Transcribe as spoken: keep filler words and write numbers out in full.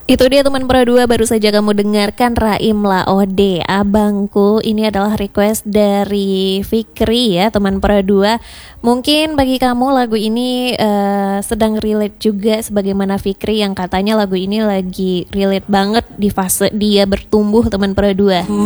Itu dia teman Pro dua, baru saja kamu dengarkan Raim Laode, Abangku. Ini adalah request dari Fikri ya teman Pro dua. Mungkin bagi kamu lagu ini uh, sedang relate juga sebagaimana Fikri yang katanya lagu ini lagi relate banget di fase dia bertumbuh teman Pro dua.